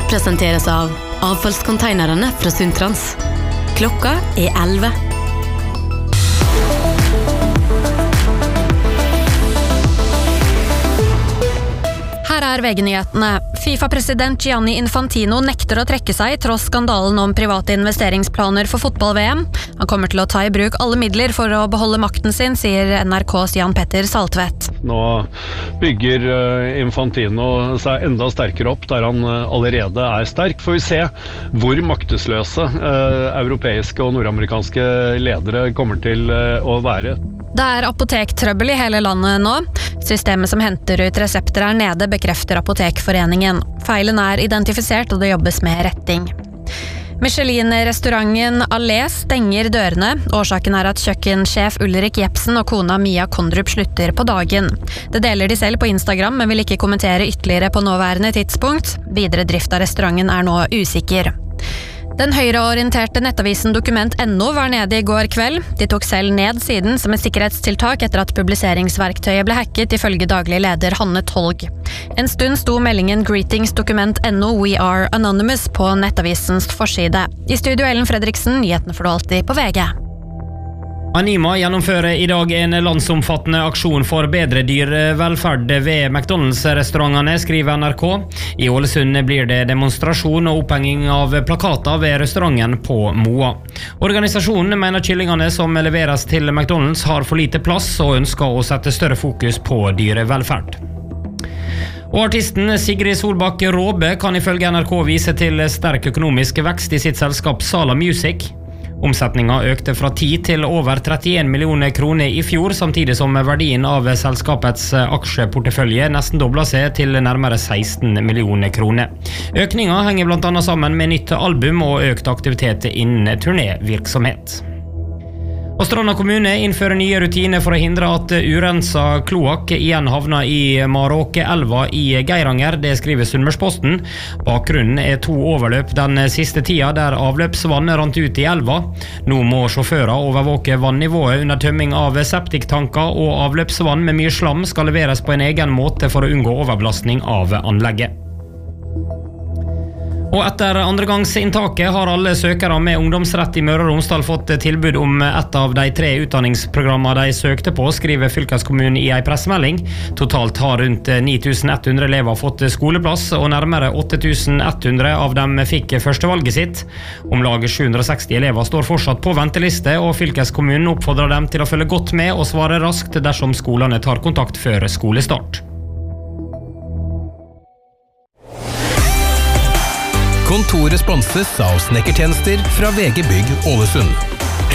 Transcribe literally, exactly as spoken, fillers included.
presenteres av avfallskonteinerne fra Sundtrans. Klokka er elleve. Her er V G-nyhetene. FIFA-president Gianni Infantino nekter å trekke seg tross skandalen om private investeringsplaner for fotball-V M. Han kommer til å ta i bruk alle midler for å beholde makten sin, sier N R K's Jan Petter Saltvedt. Nå bygger Infantino seg enda sterkere opp der han allerede er sterk. Får vi se hvor maktesløse europeiske og nordamerikanske ledere kommer til å være. Det er apotektrøbbel i hele landet nå. Systemet som henter ut resepter er nede, bekrefter Apotekforeningen. Feilen er identifisert, og det jobbes med retting. Michelin-restauranten Allé stenger dørene. Årsaken er at kjøkkensjef Ulrik Jepsen og kona Mia Kondrup slutter på dagen. Det deler de selv på Instagram, men vil ikke kommentere ytterligere på nåværende tidspunkt. Videre drift av restauranten er nå usikker. Den høyreorienterte nettavisen Dokument punktum no var nede i går kveld. De tok selv ned siden som et sikkerhetstiltak etter at publiseringsverktøyet ble hacket, ifølge daglig leder Hanne Tolg. En stund sto meldingen Greetings Dokument punktum no We Are Anonymous på nettavisens forside. I studio Ellen Fredriksen, nyhetene får du alltid på V G. Anima gjennomfører i dag en landsomfattende aksjon for bedre dyrevelferd ved McDonalds-restaurantene, skriver N R K. I Ålesund blir det demonstrasjon og opphenging av plakater ved restauranten på Moa. Organisasjonen mener kyllingene som leveres til McDonalds har for lite plass og ønsker å sette større fokus på dyrevelferd. Og artisten Sigrid Solbakk Råbe kan ifølge N R K vise til sterk økonomisk vekst i sitt selskap Sala Music. Omsetningen økte fra ti til over trettien millioner kroner i fjor, samtidig som verdien av selskapets aksjeportefølje nesten doblet seg til nærmere seksten millioner kroner. Økningen henger blant annet sammen med nytt album og økt aktivitet innen turnévirksomhet. Og Stranda kommune innfører nye rutiner for å hindre at urensa kloakk igjen havner i Maråkeelva i Geiranger, det skriver Sunnmørsposten. Bakgrunnen er to overløp den siste tida der avløpsvann rant ut i elva. Nå må sjåfører overvåke vannivået under tømming av septiktanker, og avløpsvann med mye slam skal leveres på en egen måte for å unngå overbelastning av anlegget. Og etter andregangsinntaket har alle søkere med ungdomsrett i Møre og Romsdal fått tilbud om et av de tre utdanningsprogrammene de søkte på, skriver fylkeskommunen i en pressemelding. Totalt har rundt ni tusen ett hundre elever fått skoleplass, og nærmere åtte tusen ett hundre av dem fikk førstevalget sitt. Om lag sju hundre og seksti elever står fortsatt på venteliste, og fylkeskommunen oppfordrer dem til å følge godt med og svare raskt dersom skolene tar kontakt før skolestart. Kontoret sponses av snekkertjenester fra V G Bygg Ålesund.